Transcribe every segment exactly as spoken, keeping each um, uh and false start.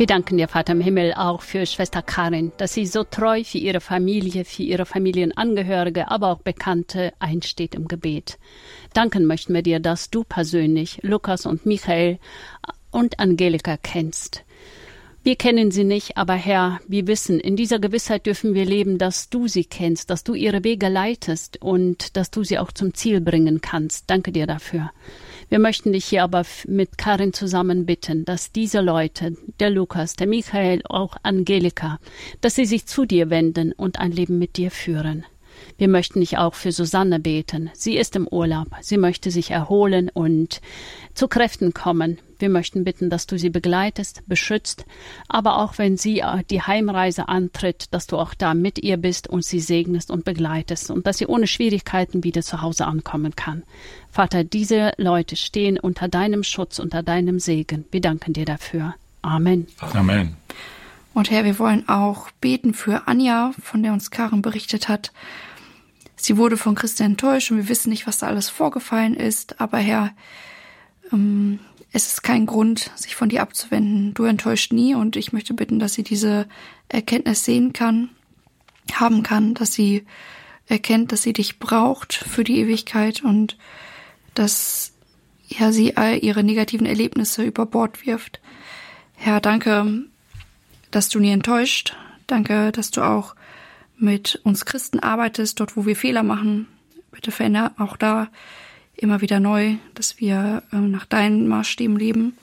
Wir danken dir, Vater im Himmel, auch für Schwester Karin, dass sie so treu für ihre Familie, für ihre Familienangehörige, aber auch Bekannte einsteht im Gebet. Danken möchten wir dir, dass du persönlich Lukas und Michael und Angelika kennst. Wir kennen sie nicht, aber Herr, wir wissen, in dieser Gewissheit dürfen wir leben, dass du sie kennst, dass du ihre Wege leitest und dass du sie auch zum Ziel bringen kannst. Danke dir dafür. Wir möchten dich hier aber mit Karin zusammen bitten, dass diese Leute, der Lukas, der Michael, auch Angelika, dass sie sich zu dir wenden und ein Leben mit dir führen. Wir möchten dich auch für Susanne beten. Sie ist im Urlaub. Sie möchte sich erholen und zu Kräften kommen. Wir möchten bitten, dass du sie begleitest, beschützt, aber auch wenn sie die Heimreise antritt, dass du auch da mit ihr bist und sie segnest und begleitest und dass sie ohne Schwierigkeiten wieder zu Hause ankommen kann. Vater, diese Leute stehen unter deinem Schutz, unter deinem Segen. Wir danken dir dafür. Amen. Amen. Und Herr, wir wollen auch beten für Anja, von der uns Karin berichtet hat. Sie wurde von Christian enttäuscht und wir wissen nicht, was da alles vorgefallen ist. Aber Herr, ähm, es ist kein Grund, sich von dir abzuwenden. Du enttäuscht nie und ich möchte bitten, dass sie diese Erkenntnis sehen kann, haben kann, dass sie erkennt, dass sie dich braucht für die Ewigkeit und dass ja, sie all ihre negativen Erlebnisse über Bord wirft. Herr, danke, dass du nie enttäuscht. Danke, dass du auch mit uns Christen arbeitest, dort wo wir Fehler machen. Bitte verändere auch da immer wieder neu, dass wir äh, nach deinen Maßstäben leben.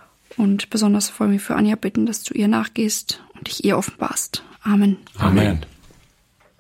Und besonders wollen wir für Anja bitten, dass du ihr nachgehst und dich ihr offenbarst. Amen. Amen.